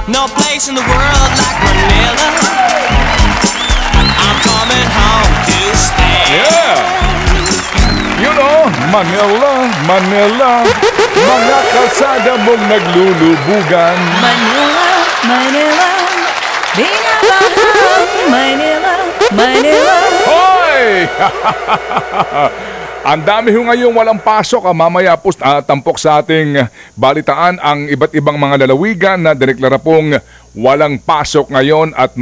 No place in the world like Manila. I'm coming home to stay. Yeah! You know, Manila, Manila, mga kalsada mong naglulubugan. Manila, Manila, binabahan. Manila, Manila. Hoy! Ang dami ho ngayong walang pasok. Mamaya po tampok sa ating balitaan ang iba't ibang mga lalawigan na dineklara pong walang pasok ngayon at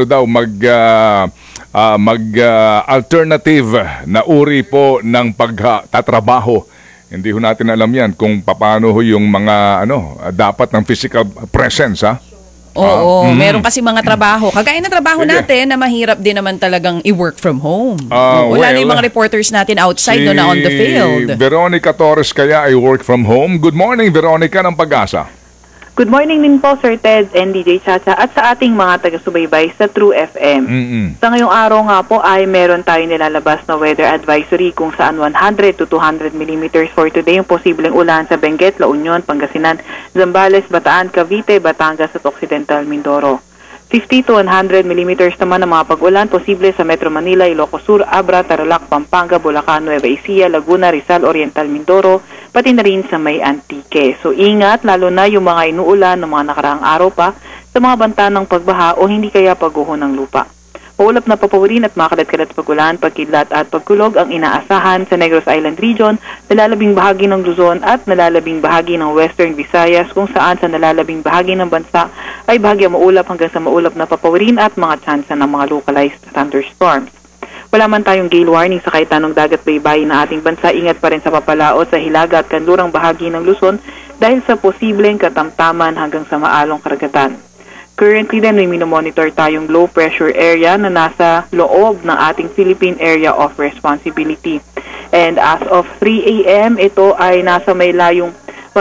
alternative na uri po ng pagtatrabaho. Hindi ho natin alam yan kung paano ho yung mga dapat ng physical presence, ha? Oo, meron kasi mga trabaho. Kagaya ng trabaho natin na mahirap din naman talagang i-work from home. Wala na yung mga reporters natin outside na on the field. Veronica Torres kaya ay work from home. Good morning, Veronica ng Pag-asa. Good morning din po, Sir Ted and DJ Chacha at sa ating mga taga-subaybay sa True FM. Sa ngayong araw nga po ay meron tayong nilalabas na weather advisory kung saan 100 to 200 millimeters for today yung posibleng ulan sa Benguet, La Union, Pangasinan, Zambales, Bataan, Cavite, Batangas at Occidental Mindoro. 50 to 100 millimeters naman ang mga pag-ulan posible sa Metro Manila, Ilocos Sur, Abra, Tarlac, Pampanga, Bulacan, Nueva Ecija, Laguna, Rizal, Oriental Mindoro, pati na rin sa May Antique. So ingat, lalo na yung mga inuulan ng mga nakaraang araw pa sa mga banta ng pagbaha o hindi kaya pagguho ng lupa. Maulap na papawirin at makalat-kalat pag-ulan, pagkidlat at pagkulog ang inaasahan sa Negros Island Region, nalalabing bahagi ng Luzon at nalalabing bahagi ng Western Visayas kung saan sa nalalabing bahagi ng bansa ay bahagya maulap hanggang sa maulap na papawirin at mga tsansa ng mga localized thunderstorms. Wala man tayong gale warning sa kahit anong dagat baybayin na ating bansa, ingat pa rin sa papalaot sa hilaga at kanlurang bahagi ng Luzon dahil sa posibleng katamtaman hanggang sa maalong karagatan. Currently din, may minomonitor tayong low pressure area na nasa loob ng ating Philippine Area of Responsibility. And as of 3 a.m., ito ay nasa may layong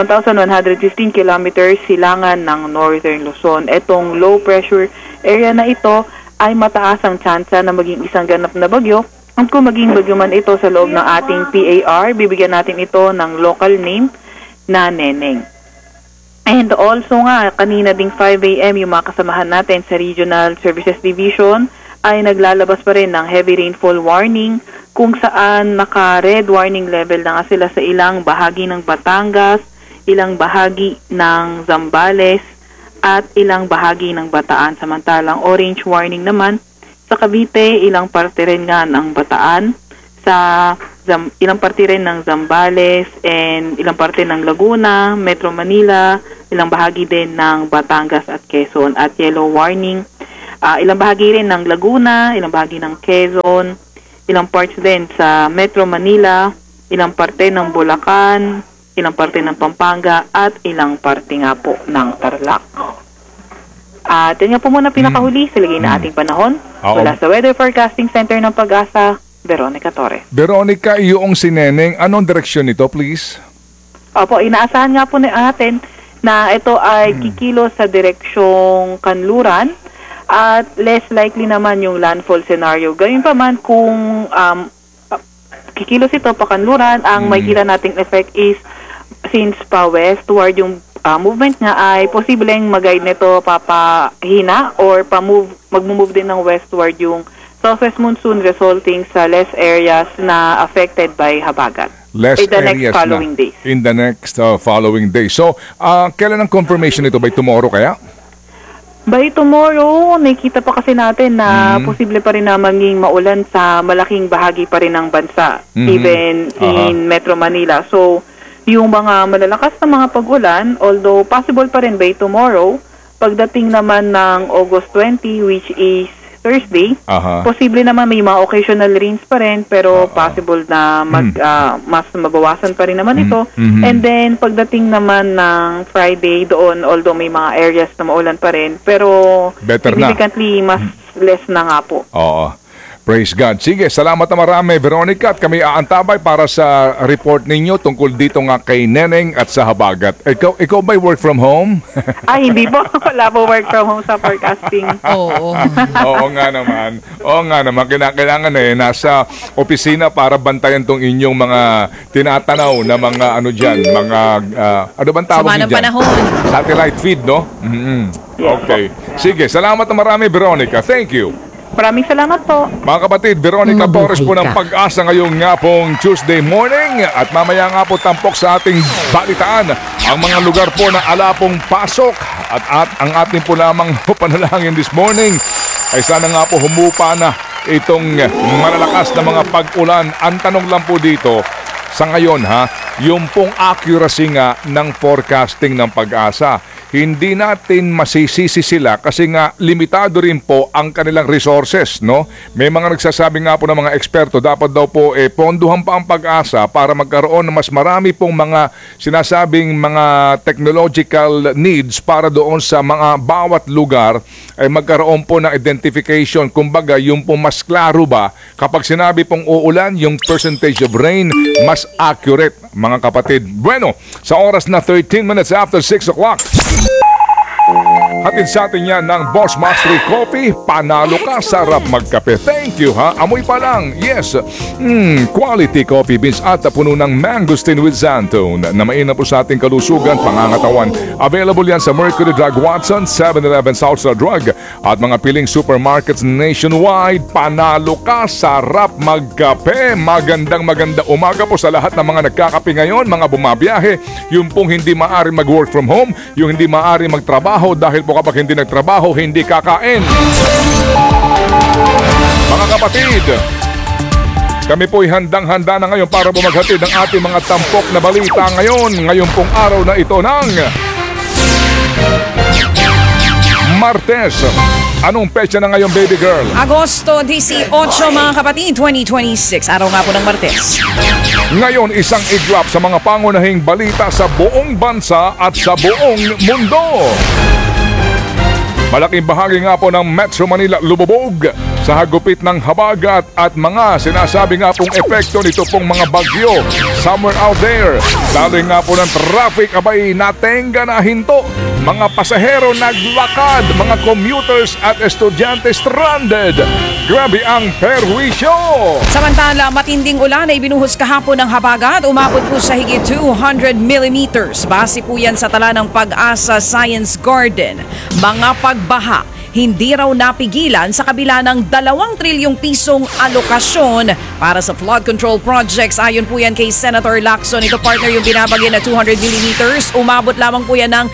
1,115 kilometers silangan ng Northern Luzon. Itong low pressure area na ito ay mataas ang tsansa na maging isang ganap na bagyo. At kung maging bagyo man ito sa loob ng ating PAR, bibigyan natin ito ng local name na Neneng. And also nga, kanina ding 5 a.m. yung mga kasamahan natin sa Regional Services Division ay naglalabas pa rin ng heavy rainfall warning kung saan naka-red warning level na nga sila sa ilang bahagi ng Batangas, ilang bahagi ng Zambales, at ilang bahagi ng Bataan. Samantalang orange warning naman sa Cavite, ilang parte rin nga ng Bataan, sa ilang parte rin ng Zambales, and ilang parte ng Laguna, Metro Manila, ilang bahagi din ng Batangas at Quezon, at yellow warning. Ilang bahagi rin ng Laguna, ilang bahagi ng Quezon, ilang parts din sa Metro Manila, ilang parte ng Bulacan, ilang parte ng Pampanga, at ilang parte nga po ng Tarlac. At yan nga po muna pinakahuli sa lagay na ating panahon. Mula sa Weather Forecasting Center ng Pag-asa, Veronica Torres. Veronica, iyong si Neneng, anong direksyon nito, please? Opo, inaasahan nga po natin na ito ay kikilo sa direksyong Kanluran at less likely naman yung landfall scenario. Gawin pa man kung kikilos ito pa Kanluran, ang makikita nating effect is since pa westward yung movement nga ay posibleng mag-guide nito papahina or mag-move din ng westward yung southwest monsoon resulting sa less areas na affected by habagat. Less in the areas next following days. In the next following days. So, kailan ang confirmation nito? By tomorrow kaya? By tomorrow, nakikita pa kasi natin na posible pa rin na maging maulan sa malaking bahagi pa rin ng bansa, even in Metro Manila. So, yung mga malalakas na mga pag-ulan, although possible pa rin by tomorrow, pagdating naman ng August 20, which is Thursday, posible naman may mga occasional rains pa rin, pero possible na mas mabawasan pa rin naman ito. And then, pagdating naman ng Friday doon, although may mga areas na maulan pa rin, pero better significantly mas less na nga po. Oo. Praise God. Sige, salamat na marami, Veronica, at kami aantabay para sa report ninyo tungkol dito nga kay Neneng at sa Habagat. Ikaw ba'y work from home? Hindi po. Wala po work from home sa forecasting. Oo. Oo nga naman. Kailangan nasa opisina para bantayan tong inyong mga tinatanaw na mga ano dyan, mga, ano bang tawag Sama niyo ng dyan? panahon. Satellite feed, no? Mm-hmm. Okay. Sige, salamat na marami, Veronica. Thank you. Maraming salamat po. Mga kapatid, Veronica Mabuhay Torres po ng ka. Pag-asa ngayong nga pong Tuesday morning at mamaya nga po tampok sa ating balitaan ang mga lugar po na ala pong pasok at ang ating po lamang panalangin this morning ay sana nga po humupa na itong malalakas na mga pag-ulan. Ang tanong lang po dito sa ngayon yung pong accuracy nga ng forecasting ng Pag-asa. Hindi natin masisisi sila kasi nga limitado rin po ang kanilang resources, no? May mga nagsasabi nga po ng mga eksperto, dapat daw po ponduhan pa ang Pag-asa para magkaroon ng mas marami pong mga sinasabing mga technological needs para doon sa mga bawat lugar ay magkaroon po ng identification. Kumbaga, yung po mas klaro ba kapag sinabi pong uulan, yung percentage of rain mas accurate, mga kapatid. Bueno, sa oras na 13 minutes after 6 o'clock, hatid sa atin yan ng Boss Mastery Coffee. Panalo ka, sarap magkape. Thank you amoy pa lang. Yes, quality coffee beans at puno ng mangosteen with xantone na mainam po sa ating kalusugan, pangangatawan. Available yan sa Mercury Drug Watson, 7-Eleven, Southside Drug at mga piling supermarkets nationwide. Panalo ka, sarap magkape. Magandang umaga po sa lahat ng mga nagkakape ngayon, mga bumabiyahe, yung pong hindi maaari mag-work from home, yung hindi maaari magtrabaho dahil po kapag hindi nagtrabaho, hindi kakain. Mga kapatid, kami po'y handang-handa na ngayon para bumaghatid ng ating mga tampok na balita ngayon pong araw na ito ng Martes. Anong petsa na ngayon, baby girl? Agosto 18, mga kapatid, 2026. Araw nga po ng Martes. Ngayon, isang iglap sa mga pangunahing balita sa buong bansa at sa buong mundo. Malaking bahagi nga po ng Metro Manila lumubog sa hagupit ng habagat at mga sinasabi nga pong epekto nito pong mga bagyo somewhere out there. Dahil nga po ng traffic, abay natenga na hinto. Mga pasahero naglakad, mga commuters at estudyante stranded. Grabe ang perwisyo! Samantala, matinding ulan ay binuhos kahapon ng habagat. Umabot po sa higit 200 millimeters. Base po yan sa tala ng Pag-asa Science Garden. Mga pagbaha, hindi raw napigilan sa kabila ng 2 trilyong pisong alokasyon para sa flood control projects. Ayon po yan kay Senator Lacson. Ito partner yung binabagay na 200 millimeters. Umabot lamang po yan ng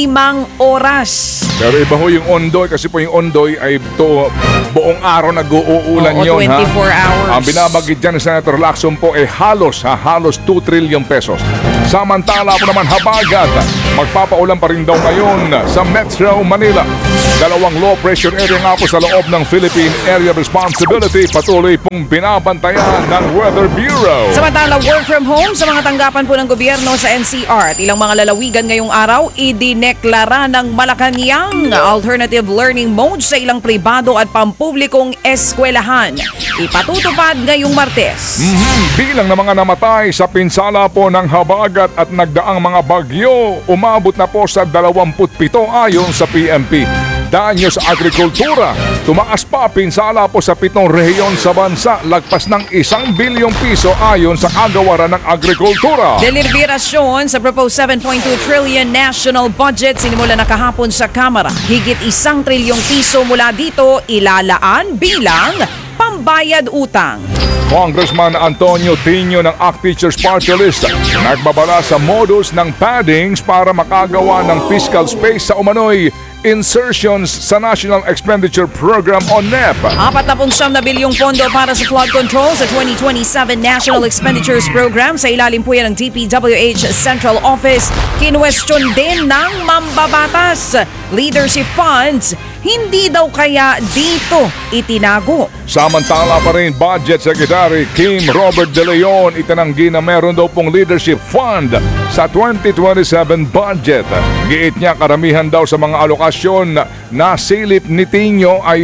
5 oras. Pero iba ho yung Ondoy kasi po yung Ondoy ay buong araw nag-uulan yun. 24 hours. Ang binabagit dyan ni Senator Lacson po ay halos 2 trilyong pesos. Samantala po naman habagat, magpapaulan pa rin daw ngayon sa Metro Manila. 2 low pressure area nga po sa loob ng Philippine Area Responsibility patuloy pong binabantayan ng Weather Bureau. Samantala, work from home sa mga tanggapan po ng gobyerno sa NCR at ilang mga lalawigan ngayong araw, idineklara ng Malacanang alternative learning mode sa ilang pribado at pampublikong eskwelahan. Ipatutupad ngayong Martes. Bilang ng mga namatay sa pinsala po ng habagat at nagdaang mga bagyo, umabot na po sa 27 ayon sa PMP. Danyo sa agrikultura, tumaas pa pinsala po sa 7 rehiyon sa bansa, lagpas ng 1 bilyong piso ayon sa kagawaran ng agrikultura. Deliberasyon sa proposed 7.2 trillion national budget sinimula na kahapon sa Kamara. Higit 1 trilyong piso mula dito ilalaan bilang pambayad utang. Congressman Antonio Tino ng ACT Teachers Party List nagbabala sa modus ng paddings para makagawa ng fiscal space sa umano'y insertions sa National Expenditure Program o NEP. 49 na bilyong pondo para sa flood control sa 2027 National Expenditures Program. Sa ilalim po yan ng DPWH Central Office. Kinwestiyon din ng mambabatas. Leadership funds, hindi daw kaya dito itinago. Samantala pa rin, Budget Secretary Kim Robert De Leon itinanggi na meron daw pong leadership fund sa 2027 budget. Giit niya karamihan daw sa mga alokasyon na silip ni Tino ay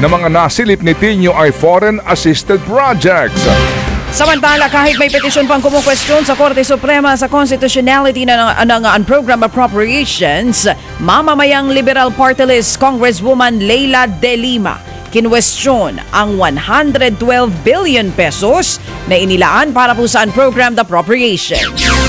na mga nasilip ni Tino ay foreign-assisted projects. Samantala, kahit may petisyon pang kumukwestiyon sa Korte Suprema sa constitutionality ng unprogrammed appropriations, mamamayang Liberal Party List Congresswoman Leila De Lima kinwestiyon ang 112 billion pesos na inilaan para po sa unprogrammed appropriations.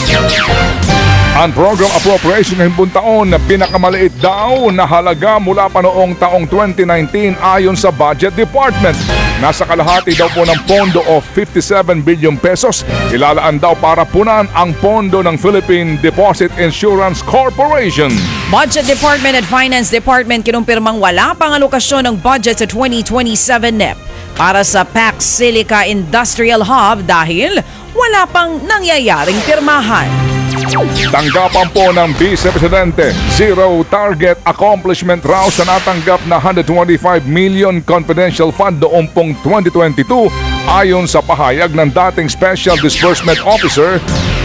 Ang program appropriation ng buong taon na pinakamaliit daw na halaga mula pa noong taong 2019 ayon sa Budget Department. Nasa kalahati daw po ng pondo o 57 billion pesos ilalaan daw para punan ang pondo ng Philippine Deposit Insurance Corporation. Budget Department at Finance Department kinumpirmang wala pang alokasyon ng budget sa 2027 NEP para sa PAC Silica Industrial Hub dahil wala pang nangyayaring pirmahan. Tanggapan po ng Vice Presidente, zero target accomplishment raw sa natanggap na 125 million confidential fund noong pong 2022 ayon sa pahayag ng dating Special Disbursement Officer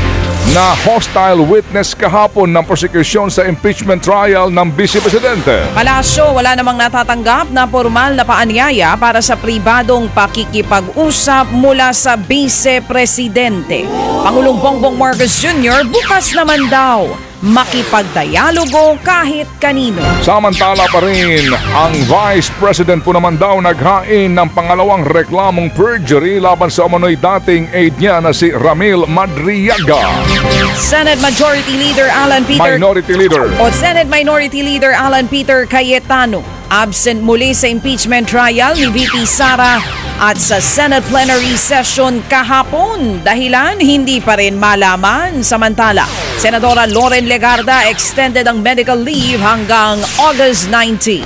na hostile witness kahapon ng prosecution sa impeachment trial ng Vice Presidente. Palasyo, wala namang natatanggap na formal na paanyaya para sa pribadong pakikipag-usap mula sa Vice Presidente. Pangulong Bongbong Marcos Jr. bukas naman daw makipagdialogo kahit kanino. Samantala pa rin, ang Vice President po naman daw naghain ng pangalawang reklamong perjury laban sa umano'y dating aide niya na si Ramil Madriaga. Senate Majority Leader Alan Peter Senate Minority Leader Alan Peter Cayetano absent muli sa impeachment trial ni VP Sara at sa Senate plenary session kahapon. Dahilan, hindi pa rin malaman. Samantala, Senadora Loren Legarda extended ang medical leave hanggang August 19.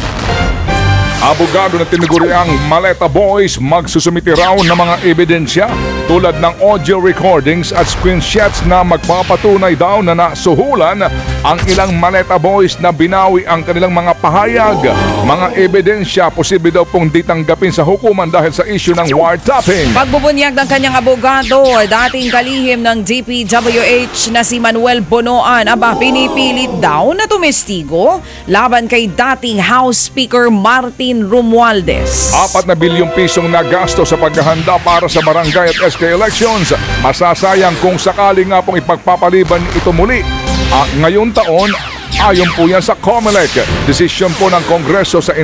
Abogado na tinaguriang Maleta Boys magsusumiti raw ng mga ebidensya tulad ng audio recordings at screenshots na magpapatunay daw na nasuhulan ang ilang Maleta Boys na binawi ang kanilang mga pahayag. Mga ebidensya posible daw pong ditanggapin sa hukuman dahil sa issue ng wiretapping. Pagbubunyag ng kanyang abogado, dating kalihim ng DPWH na si Manuel Bonoan, pinipilit daw na tumestigo laban kay dating House Speaker Martin Romualdez. 4 na bilyong pisong nagasto sa paghahanda para sa barangay at SK elections. Masasayang kung sakali nga pong ipagpapaliban ito muli. Ngayon taon, ayon po yan sa COMELEC. Desisyon po ng Kongreso sa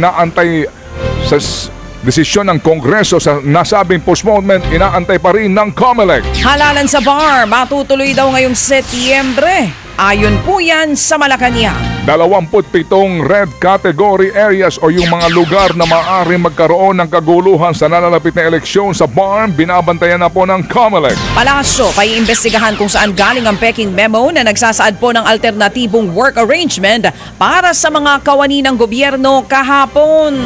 desisyon ng Kongreso sa nasabing postponement, inaantay pa rin ng COMELEC. Halalan sa bar, matutuloy daw ngayong Setyembre. Ayon po yan sa Malacanang. 27 red category areas o yung mga lugar na maaaring magkaroon ng kaguluhan sa nalalapit na eleksyon sa BARM, binabantayan na po ng COMELEC. Palasyo, paiimbestigahan kung saan galing ang Peking memo na nagsasaad po ng alternatibong work arrangement para sa mga kawani ng gobyerno kahapon.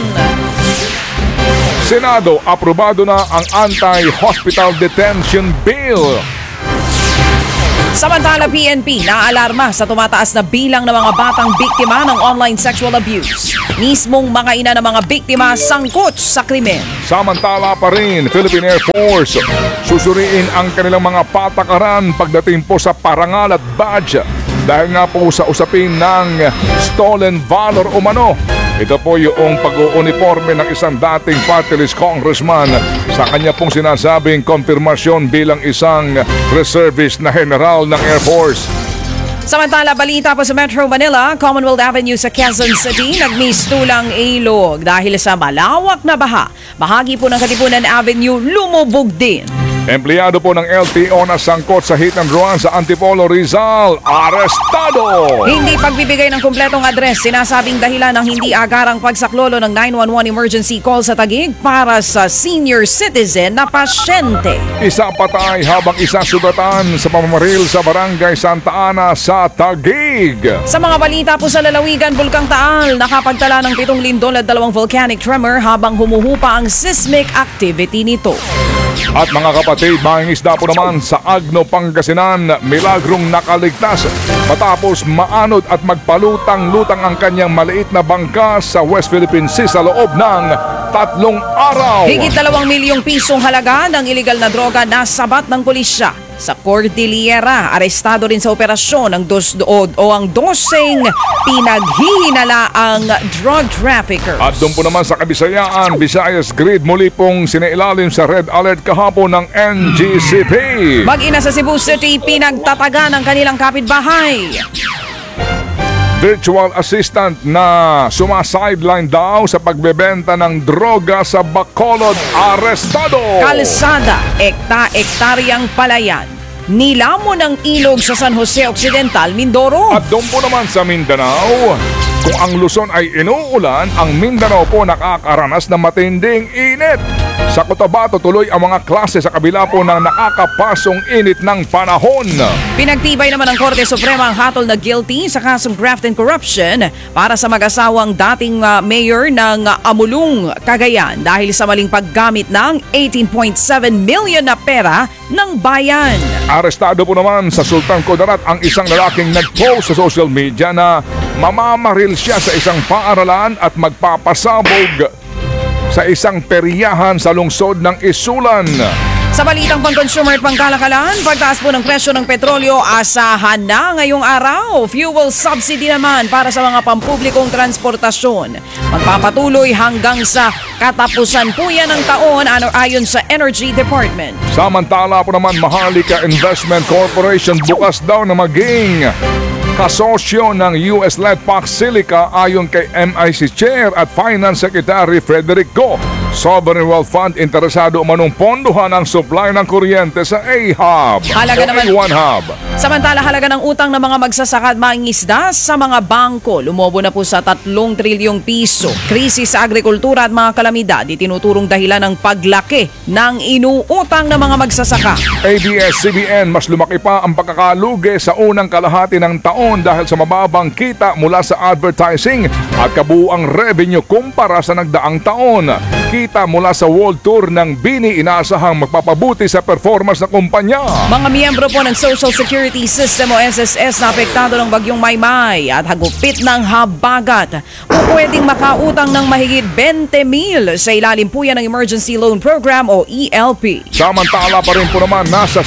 Senado, aprobado na ang Anti-Hospital Detention Bill. Samantala, PNP naalarma sa tumataas na bilang ng mga batang biktima ng online sexual abuse. Mismong mga ina ng mga biktima sangkot sa krimen. Samantala pa rin, Philippine Air Force susuriin ang kanilang mga patakaran pagdating po sa parangal at badge dahil nga po sa usapin ng stolen valor umano. Ito po yung pag-uuniforme ng isang dating party list congressman sa kanya pong sinasabing konfirmasyon bilang isang reservist na general ng Air Force. Samantala, balita pa sa Metro Manila, Commonwealth Avenue sa Quezon City, nagmistulang ilog dahil sa malawak na baha. Bahagi po ng Katipunan Avenue, lumubog din. Empleyado po ng LTO na sangkot sa hit and run sa Antipolo, Rizal, arestado! Hindi pagbibigay ng kumpletong address, sinasabing dahilan ng hindi agarang pagsaklolo ng 911 emergency call sa Taguig para sa senior citizen na pasyente. Isa patay habang isa sugatan sa pamamaril sa Barangay Santa Ana sa Taguig. Sa mga balita po sa lalawigan, Bulkang Taal, nakapagtala ng 7 lindol at 2 volcanic tremor habang humuhupa ang seismic activity nito. At mga kapatid, mangingisda po naman sa Agno, Pangasinan, milagrong nakaligtas matapos maanod at magpalutang-lutang ang kanyang maliit na bangka sa West Philippine Sea sa loob ng 3 araw. Higit 2 milyong pisong halaga ng iligal na droga na sabat ng pulisya sa Cordillera. Arestado rin sa operasyon ang ang 12 pinaghihinalaang drug traffickers. At doon po naman sa Kabisayaan, Visayas Grid muli pong sinailalim sa red alert kahapon ng NGCP. Mag-ina sa Cebu City, pinagtataga ng kanilang kapitbahay. Virtual assistant na sumasideline daw sa pagbebenta ng droga sa Bacolod, arestado. Kalsada, ektaryang palayan. Nilamon ng ilog sa San Jose Occidental, Mindoro. At doon po naman sa Mindanao, kung ang Luzon ay inuulan, ang Mindanao po nakakaranas ng matinding init. Sa Cotabato, tuloy ang mga klase sa kabila po ng nakakapasong init ng panahon. Pinagtibay naman ng Korte Suprema ang hatol na guilty sa kasong graft and corruption para sa mag-asawang dating mayor ng Amulung, Cagayan dahil sa maling paggamit ng 18.7 million na pera ng bayan. Arestado po naman sa Sultan Kudarat ang isang lalaking nag-post sa social media na mamamaril siya sa isang paaralan at magpapasabog sa isang peryahan sa lungsod ng Isulan. Sa balitang pang-consumer at pangkalakalan, pagtaas po ng presyo ng petrolyo, asahan na ngayong araw. Fuel subsidy naman para sa mga pampublikong transportasyon. Magpapatuloy hanggang sa katapusan po yan ng taon ayon sa Energy Department. Samantala po naman, Maharlika Investment Corporation bukas daw na maging kasosyo ng US-led Pax Silica ayon kay MIC Chair at Finance Secretary Frederick Go. Sovereign Wealth Fund interesado manong pondohan ang supply ng kuryente sa A-Hub. Halaga naman A1 Hub. Samantala, halaga ng utang ng mga magsasaka at mangingisda sa mga bangko lumobo na po sa 3 trilyong piso. Krisis sa agrikultura at mga kalamidad itinuturong dahilan ng paglaki ng inuutang ng mga magsasaka. ABS-CBN, mas lumaki pa ang pagkakalugi sa unang kalahati ng taon dahil sa mababang kita mula sa advertising at kabuuang revenue kumpara sa nagdaang taon. Kita mula sa World Tour ng Bini inaasahang magpapabuti sa performance ng kumpanya. Mga miyembro po ng Social Security System o SSS na apektado ng bagyong Maymay at hagupit ng habagat o pwedeng makautang ng mahigit 20,000 sa ilalim po yan ng Emergency Loan Program o ELP. Samantala pa rin po naman, nasa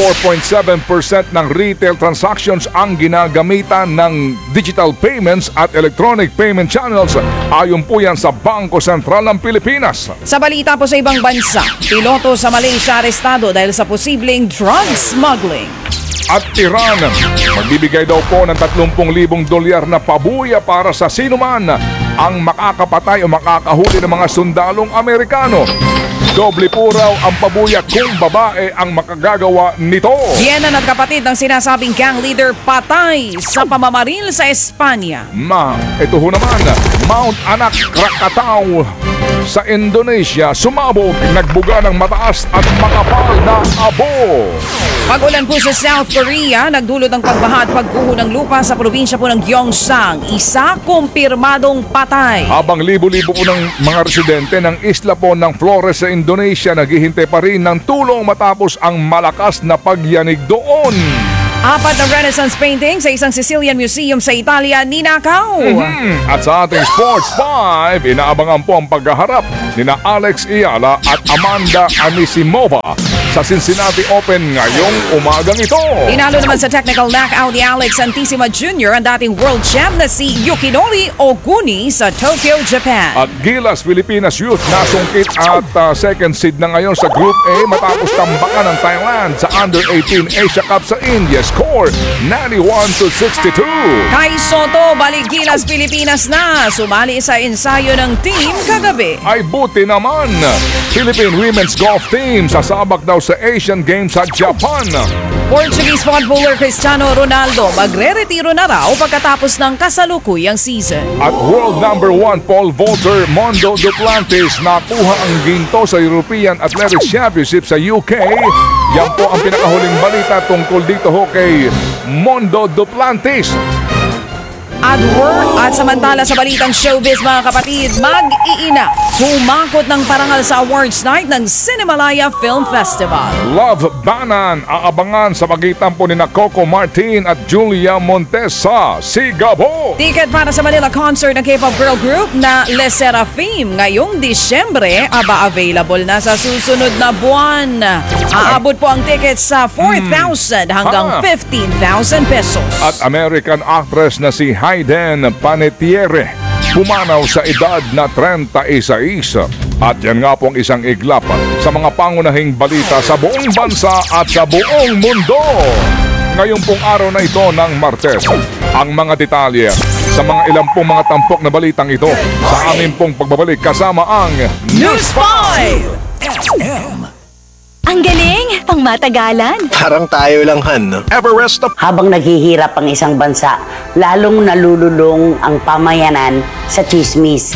64.7% ng retail transactions ang ginagamitan ng digital payments at electronic payment channels ayon po yan sa Bangko Sentral ng Pilipinas. Sa balita po sa ibang bansa, piloto sa Malaysia arestado dahil sa posibleng drug smuggling. At Iran, magbibigay daw po ng 30,000 dolyar na pabuya para sa sinuman ang makakapatay o makakahuli ng mga sundalong Amerikano. Doble po raw ang pabuya kung babae ang makagagawa nito. Vienna at kapatid ng sinasabing gang leader patay sa pamamaril sa Espanya. Ito ho naman, Mount Anak Krakatau sa Indonesia sumabog, nagbuga ng mataas at makapal na abo. Pag-ulan po sa South Korea, nagdulot ng pagbaha at pagguho ng lupa sa probinsya po ng Gyeongsang. Isa kumpirmadong patay. Habang libo-libo po ng mga residente ng isla po ng Flores sa Indonesia naghihintay pa rin ng tulong matapos ang malakas na pagyanig doon. 4 na Renaissance painting sa isang Sicilian Museum sa Italia ninakaw. At sa ating Sports 5, inaabangan po ang paghaharap nina Alex Ayala at Amanda Anisimova sa Cincinnati Open ngayong umagang ito. Tinalo naman sa technical knockout ni Alex Antisima Jr. ang dating world champ na si Yukinori Oguni sa Tokyo, Japan. At Gilas Pilipinas Youth nasungkit at second seed na ngayon sa Group A matapos tambakan ng Thailand sa Under-18 Asia Cup sa India. Score 91-62. Kai Soto, balik Gilas Pilipinas na. Sumali sa ensayo ng team kagabi. Ay buti naman. Philippine Women's Golf Team sasabak daw sa Asian Games sa Japan. Portuguese footballer Cristiano Ronaldo magre-retiro na raw pagkatapos ng kasalukuyang season. At world number 1 pole vaulter Mondo Duplantis nakuha ang ginto sa European Athletics Championship sa UK. Yan po ang pinakahuling balita tungkol dito ho kay Mondo Duplantis. At samantala sa balitang showbiz mga kapatid, mag-iina Humakot ng parangal sa awards night ng Cinemalaya Film Festival. Love Banan aabangan sa pagitan po ni Coco Martin at Julia Montes sa Sigabo. Ticket para sa Manila concert ng K-pop girl group na Le Seraphim ngayong Disyembre available na sa susunod na buwan. Aabot po ang ticket sa 4,000 hanggang 15,000 pesos. At American actress na si Hayden Panettiere pumanaw sa edad na 36. At yan nga po ang isang iglap sa mga pangunahing balita sa buong bansa at sa buong mundo. Ngayon pong araw na ito ng Martes, ang mga detalye sa mga ilang pong mga tampok na balitang ito sa amin pong pagbabalik kasama ang News 5! Ang galing! Pangmatagalan! Parang tayo lang, Han, no? Everest of... Habang naghihirap ang isang bansa, lalong nalululong ang pamayanan sa chismis.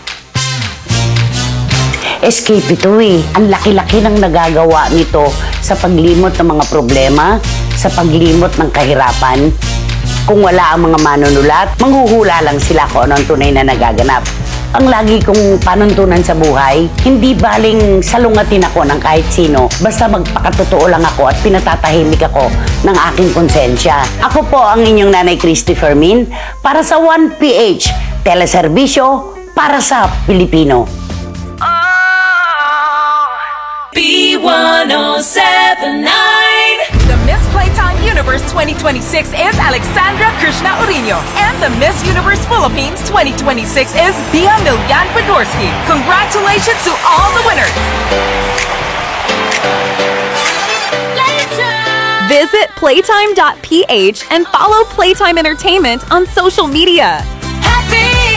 Escape ito eh. Ang laki-laki ng nagagawa nito sa paglimot ng mga problema, sa paglimot ng kahirapan. Kung wala ang mga manunulat, manghuhula lang sila kung ano ang tunay na nagaganap. Ang lagi kong panuntunan sa buhay, hindi baling salungatin ako ng kahit sino, basta magpakatotoo lang ako at pinatatahimik ako ng aking konsensya. Ako po ang inyong nanay Christy Fermin para sa 1PH, teleserbisyo para sa Pilipino. B1079. The Miss Playtime Universe 2026 is Alexandra Krishna Orino, and the Miss Universe Philippines 2026 is Bia Milyan Fedorsky. Congratulations to all the winners! Visit playtime.ph and follow Playtime Entertainment on social media. Happy!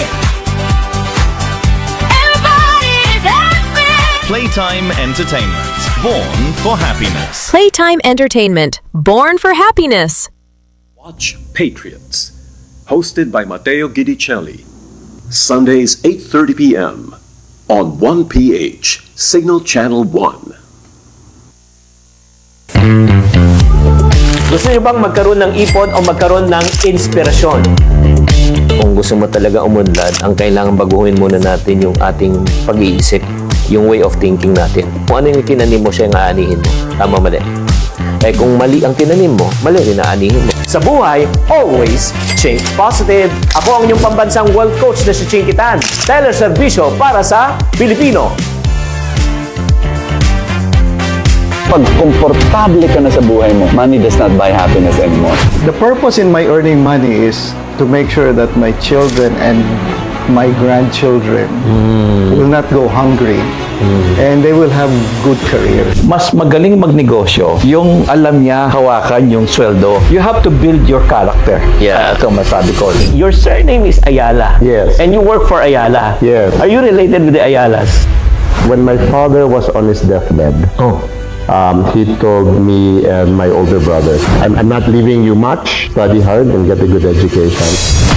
Everybody is happy! Playtime Entertainment. Born for happiness. Playtime Entertainment. Born for happiness. Watch Patriots, hosted by Matteo Guidicelli. Sundays 8:30 p.m. on 1PH, Signal Channel 1. Gusto niyo bang magkaroon ng ipon o magkaroon ng inspirasyon? Kung gusto mo talaga umunlad, ang kailangan baguhin muna natin yung ating pag-iisip, yung way of thinking natin. Kung ano yung tinanim mo, siya yung aanihin mo. Tama, mali. Eh kung mali ang tinanim mo, mali rin aanihin mo. Sa buhay, always think positive. Ako ang inyong pambansang world coach na si Chinky Tan. Teleserbisyo para sa Pilipino. Pag komportable ka na sa buhay mo, money does not buy happiness anymore. The purpose in my earning money is to make sure that my children and my grandchildren will not go hungry and they will have good career. Mas magaling magnegosyo yung alam niya hawakan yung sweldo. You have to build your character. Yeah. Ito masabi ko. Your surname is Ayala. Yes. And you work for Ayala. Yes. Are you related with the Ayalas? When my father was on his deathbed, he told me and my older brother, I'm not leaving you much. Study hard and get a good education.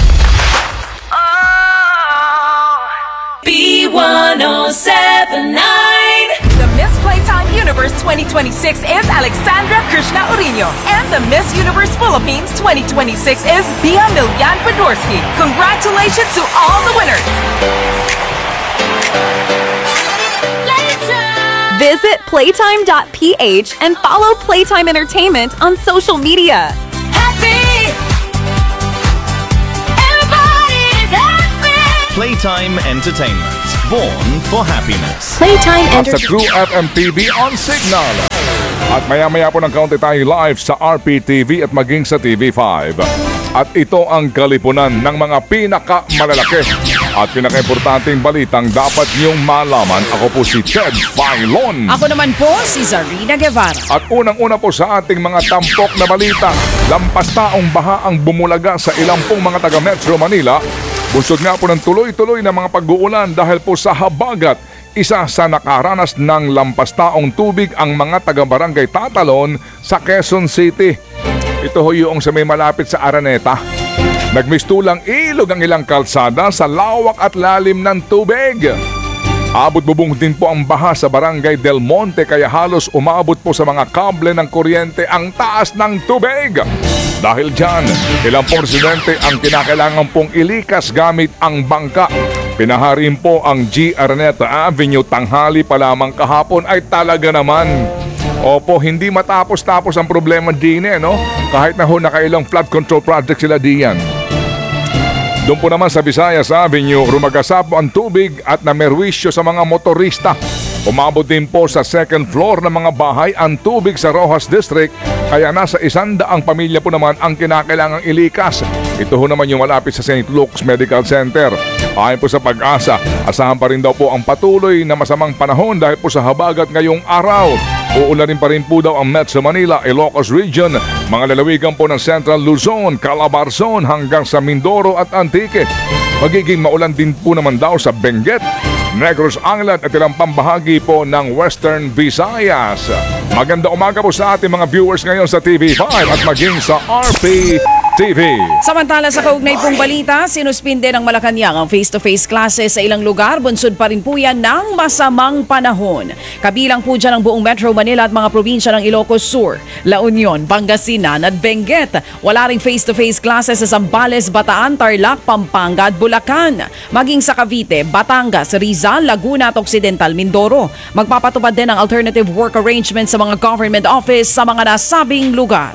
B1079. The Miss Playtime Universe 2026 is Alexandra Krishna Orino, and the Miss Universe Philippines 2026 is Bia Milyan Fedorsky. Congratulations to all the winners! Visit playtime.ph and follow Playtime Entertainment on social media. Happy! Everybody is happy! Playtime Entertainment. Born for happiness. Playtime At sa Entertainment. True FM TV on Signal. At maya-maya po ng kaunti tayo live sa RPTV at maging sa TV5. At ito ang kalipunan ng mga pinakamalalaki at pinaka-importanting balitang dapat niyong malaman. Ako po si Ted Filon. Ako naman po si Zarina Guevara. At unang-una po sa ating mga tampok na balita, lampas taong baha ang bumulaga sa ilang pong mga taga Metro Manila. Bunsod nga po ng tuloy-tuloy na mga pag-uulan dahil po sa habagat. Isa sa nakaranas ng lampas taong tubig ang mga taga-barangay Tatalon sa Quezon City. Ito ho yung sa may malapit sa Araneta. Nagmistulang ilog ang ilang kalsada sa lawak at lalim ng tubig. Abot-bubong din po ang baha sa barangay Del Monte kaya halos umabot po sa mga kable ng kuryente ang taas ng tubig. Dahil dyan, ilang pong residente ang kinakailangan pong ilikas gamit ang bangka. Pinaharin po ang G. Araneta Avenue tanghali pa lamang kahapon ay talaga naman. Opo, hindi matapos-tapos ang problema din no? Kahit na ho nakailang flood control project sila diyan. Doon po naman sa Visayas Avenue, rumagasap ang tubig at namerwisyo sa mga motorista. Umabot din po sa second floor ng mga bahay ang tubig sa Rojas District, kaya nasa 100 pamilya po naman ang kinakailangang ilikas. Ito ho naman yung malapit sa St. Luke's Medical Center. Ayon po sa Pag-asa, asahan pa rin daw po ang patuloy na masamang panahon dahil po sa habagat ngayong araw. Uularin pa rin po daw ang Metro Manila, Ilocos Region, mga lalawigan po ng Central Luzon, Calabarzon hanggang sa Mindoro at Antique. Magiging maulan din po naman daw sa Benguet, Negros Island at ilang pambahagi po ng Western Visayas. Maganda umaga po sa ating mga viewers ngayon sa TV5 at maging sa RP TV. Samantala sa kaugnay pong balita, sinuspinde ng Malacanang ang face-to-face classes sa ilang lugar. Bunsod pa rin po yan ng masamang panahon. Kabilang po dyan ang buong Metro Manila at mga probinsya ng Ilocos Sur, La Union, Pangasinan at Benguet. Wala ring face-to-face classes sa Zambales, Bataan, Tarlac, Pampanga at Bulacan. Maging sa Cavite, Batangas, Rizal, Laguna at Occidental Mindoro. Magpapatupad din ang alternative work arrangements sa mga government office sa mga nasabing lugar.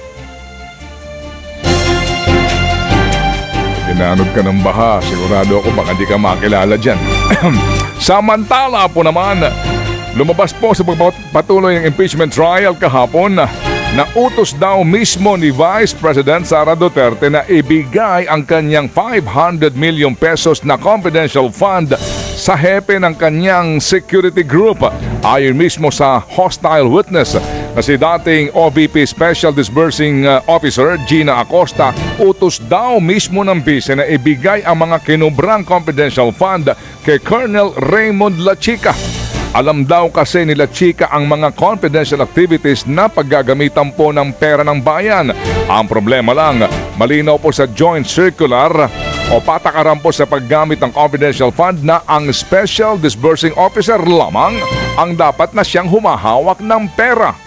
Inanod ka ng baha, sigurado ako baka di ka makilala dyan. Samantala po naman, lumabas po sa pagpatuloy ng impeachment trial kahapon na utos daw mismo ni Vice President Sara Duterte na ibigay ang kanyang 500 million pesos na confidential fund sa hepe ng kanyang security group. Ayon mismo sa hostile witness na si dating OVP Special Disbursing Officer Gina Acosta, utos daw mismo ng bise na ibigay ang mga kinubrang confidential fund kay Colonel Raymond Lachica. Alam daw kasi ni Lachica ang mga confidential activities na paggagamitan po ng pera ng bayan. Ang problema lang, malinaw po sa joint circular o patakaran po sa paggamit ng confidential fund na ang Special Disbursing Officer lamang ang dapat na siyang humahawak ng pera.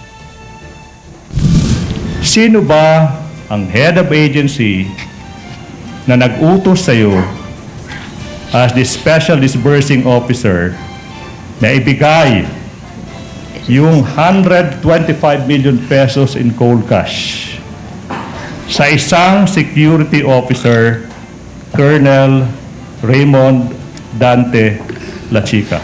Sino ba ang head of agency na nag-utos sa iyo as the Special Disbursing Officer na ibigay yung 125 million pesos in cold cash sa isang security officer, Colonel Raymond Dante Lachica?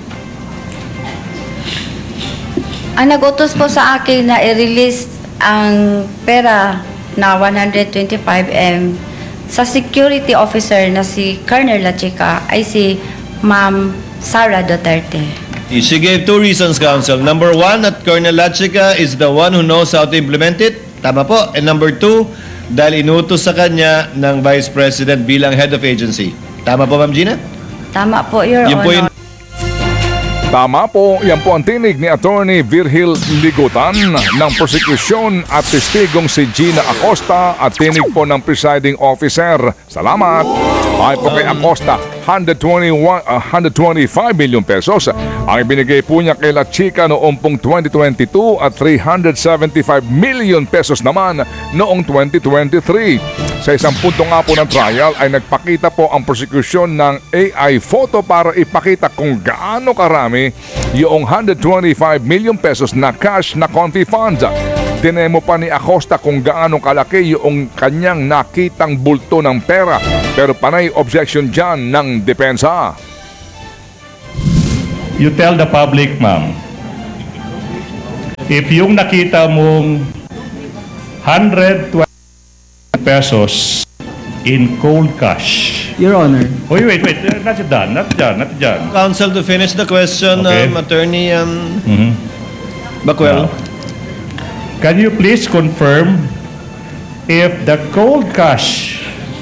Ang nag-utos po sa akin na i-release ang pera na 125M sa security officer na si Colonel Lachica ay si Ma'am Sara Duterte. She gave two reasons, Counsel. Number one, that Colonel Lachica is the one who knows how to implement it. Tama po. And number two, dahil inutos sa kanya ng Vice President bilang head of agency. Tama po, Ma'am Gina? Tama po, Your Honor. Tama po, yan po ang tinig ni Attorney Virgil Ligutan ng prosekusyon at testigong si Gina Acosta at tinig po ng presiding officer. Salamat! Ay po kay Acosta, 125 million pesos ang ibinigay po niya kay Lachica noong pong 2022 at 375 million pesos naman noong 2023. Sa isang punto nga po ng trial ay nagpakita po ang prosekusyon ng AI photo para ipakita kung gaano karami yung 125 million pesos na cash na confi funds. Dinemo pa ni Acosta kung gaano kalaki yung kanyang nakitang bulto ng pera, pero panay objection dyan ng depensa. You tell the public, ma'am, if yung nakita mong 120 pesos in cold cash. Your Honor. Wait. Not done. Counsel, to finish the question, Okay. Attorney Bacuel. Can you please confirm if the cold cash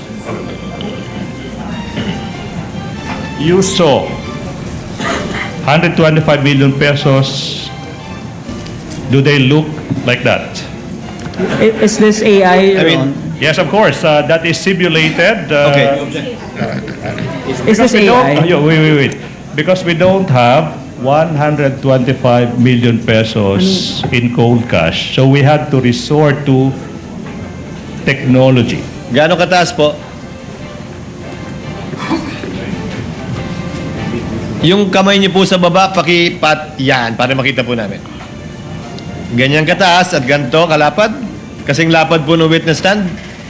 you saw 125 million pesos, do they look like that? Is this AI? Yes, of course. That is simulated. Is this AI? Wait. Because we don't have 125 million pesos in cold cash. So we had to resort to technology. Gaano kataas po? Yung kamay niyo po sa baba, pakipat yan, para makita po namin. Ganyan kataas at ganito kalapad. Kasing lapad po ng witness stand.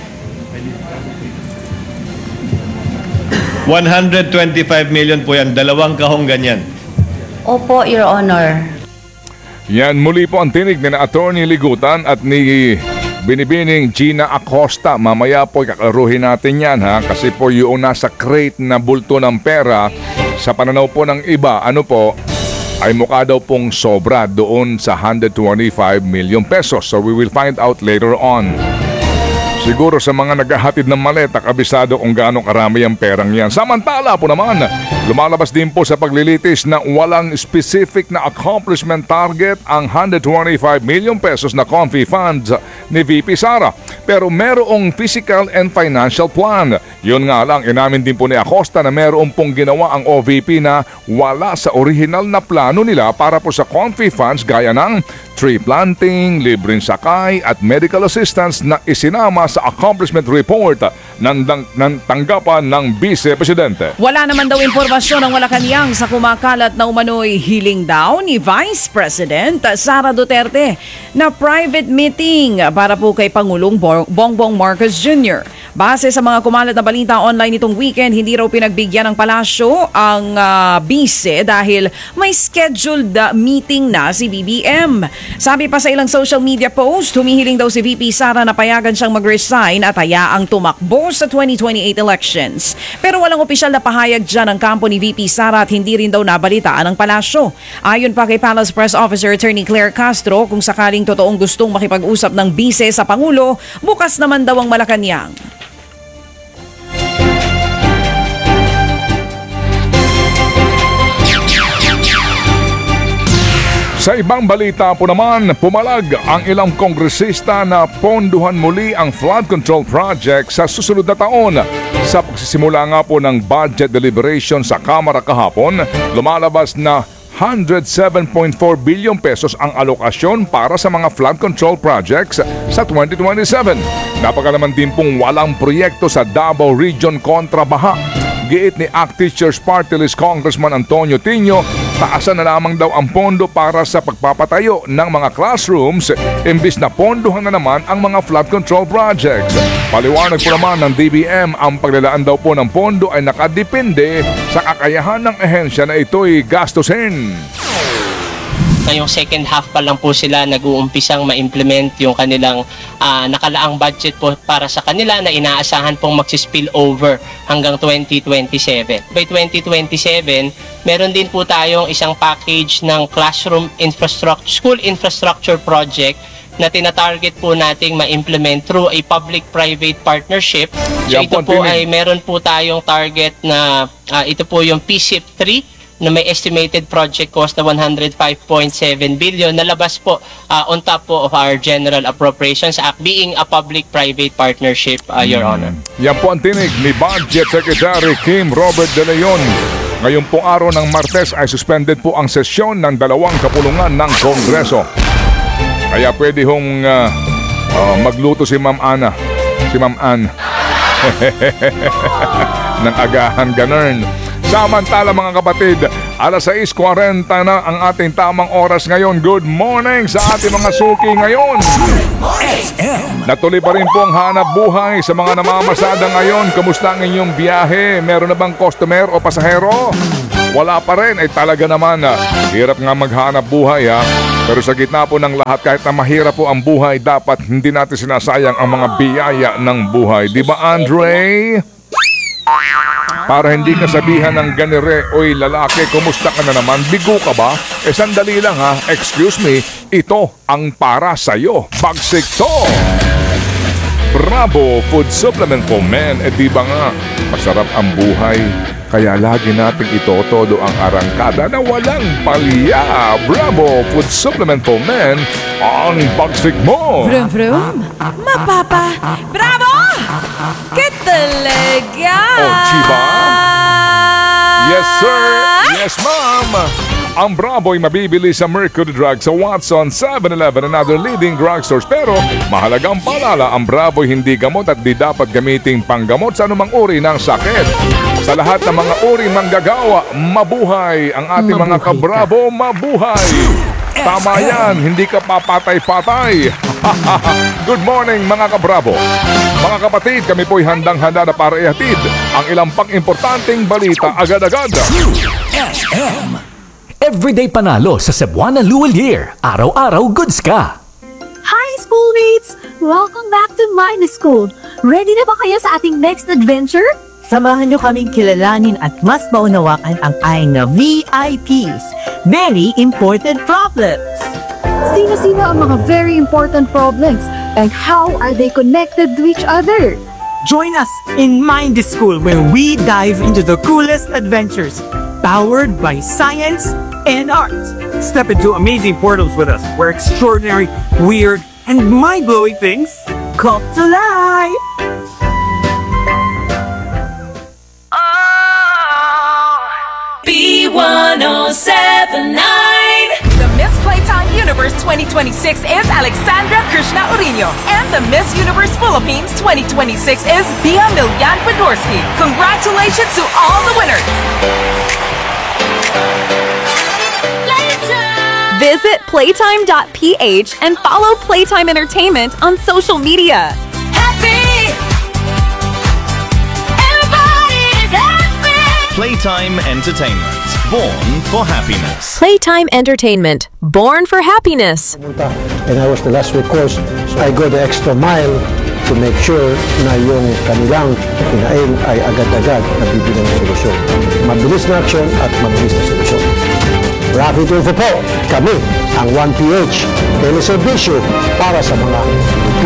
125 million po yan. 2 kahong ganyan. Opo, Your Honor. Yan, muli po ang tinig ni na Attorney Ligutan at ni Binibining Gina Acosta. Mamaya po kakaruhin natin yan ha, kasi po yung nasa crate na bulto ng pera, sa pananaw po ng iba, ano po, ay mukha daw pong sobra doon sa 125 million pesos. So we will find out later on. Siguro sa mga naghahatid ng maleta, kabisado kung gaano karami ang perang yan. Samantala po naman, lumalabas din po sa paglilitis na walang specific na accomplishment target ang 125 million pesos na confi funds ni VP Sara. Pero merong physical and financial plan. Yun nga lang, inamin din po ni Acosta na meron pong ginawa ang OVP na wala sa original na plano nila para po sa confi funds gaya ng tree planting, libreng sakay at medical assistance na isinama sa accomplishment report ng tanggapan ng Vice Presidente. Wala naman daw impormasyon ng Malacanang sa kumakalat na umano'y hiling daw ni Vice President Sara Duterte na private meeting para po kay Pangulong Bongbong Marcos Jr. Base sa mga kumalat na balita online nitong weekend, hindi raw pinagbigyan ng palasyo ang Vice dahil may scheduled meeting na si BBM. Sabi pa sa ilang social media post, humihiling daw si VP Sara na payagan siyang mag-resign at hayaang tumakbo sa 2028 elections. Pero walang opisyal na pahayag dyan ng kampo ni VP Sara at hindi rin daw nabalitaan ng palasyo. Ayon pa kay Palace Press Officer Attorney Claire Castro, kung sakaling totoong gustong makipag-usap ng Vice sa Pangulo, bukas naman daw ang Malacanang. Sa ibang balita po naman, pumalag ang ilang kongresista na ponduhan muli ang flood control project sa susunod na taon. Sa pagsisimula nga po ng budget deliberation sa Kamara kahapon, lumalabas na 107.4 billion pesos ang alokasyon para sa mga flood control projects sa 2027. Napaka naman din pong walang proyekto sa Davao Region kontra baha. Giit ni ACT Teachers Party List Congressman Antonio Tino, taasan na lamang daw ang pondo para sa pagpapatayo ng mga classrooms imbis na pondohan na naman ang mga flood control projects. Paliwanag po naman ng DBM, ang paglalaan daw po ng pondo ay nakadepende sa kakayahan ng ehensya na ito'y gastusin. Ngayong second half pa lang po sila nag-uumpisang ma-implement yung kanilang nakalaang budget po para sa kanila na inaasahan pong magsispill over hanggang 2027. By 2027, meron din po tayong isang package ng classroom infrastructure, school infrastructure project na tinatarget po nating ma-implement through a public-private partnership. So ito po ay meron po tayong target na ito po yung PSIP 3 na may estimated project cost na 105.7 billion, nalabas po on top po of our General Appropriations Act being a public-private partnership, Your Honor. Yan po ang tinig ni Budget Secretary Kim Robert De Leon. Ngayong pong araw ng Martes ay suspended po ang sesyon ng dalawang kapulungan ng Kongreso. Kaya pwede hong magluto si Ma'am Ana, si Ma'am Ann ng agahan ganun. Samantala mga kapatid, alas 6:40 na ang ating tamang oras ngayon. Good morning sa ating mga suki ngayon. Natuloy pa rin po ang hanap buhay sa mga namamasada ngayon. Kamusta ang inyong biyahe? Meron na bang customer o pasahero? Wala pa rin, ay talaga naman. Hirap nga maghanap buhay ha. Pero sa gitna po ng lahat, kahit na mahirap po ang buhay, dapat hindi natin sinasayang ang mga biyaya ng buhay. Di ba, Andre? Para hindi ka sabihan ng ganire, oy lalaki, kumusta ka na naman? Bigo ka ba? Sandali lang ha. Excuse me, ito ang para sa'yo. Bagsik to! Bravo Food Supplement for Men. Di ba nga, masarap ang buhay. Kaya lagi nating itotodo ang arangkada na walang palya. Bravo Food Supplement for Men, ang bagsik mo. Vroom vroom, mapapa, bravo! Katalaga! Oh, Chiba? Yes, sir. Yes, ma'am. Ang Bravo ay mabibili sa Mercury Drug, sa Watson, 7-Eleven and other leading drugstores. Pero mahalagang paalala, ang Bravo ay hindi gamot at di dapat gamiting panggamot sa anumang uri ng sakit. Sa lahat ng mga uri manggagawa, mabuhay ang ating mga ka-Bravo, mabuhay! Tama yan, hindi ka papatay-patay. Good morning mga ka-Bravo. Mga kapatid, kami po'y handang-handa na para ihatid ang ilang pang-importanting balita agad-agad. FM. Everyday panalo sa Cebuana Luwal Year. Araw-araw goods ka. Hi schoolmates! Welcome back to Mind School. Ready na ba kayo sa ating next adventure? Samahan niyo kaming kilalanin at mas maunawakan ang ating na VIPs. Very important problems. Sino-sino ang mga very important problems and how are they connected to each other? Join us in Mind School where we dive into the coolest adventures powered by science and art. Step into amazing portals with us where extraordinary, weird, and mind-blowing things come to life. B1079. The Miss Playtime Universe 2026 is Alexandra Krishna Urino. And the Miss Universe Philippines 2026 is Bia Milyan Podorski. Congratulations to all the winners. Visit playtime.ph and follow Playtime Entertainment on social media. Playtime Entertainment. Born for happiness. Playtime Entertainment. Born for happiness. And I was the last recourse. So I go the extra mile to make sure na yung kanilang kinain ay agad-agad nabibigyan ng solusyon. Mabilis na aksyon at mabilis na solusyon. Rafi Tulfo po, kami ang 1PH teleservisyo para sa mga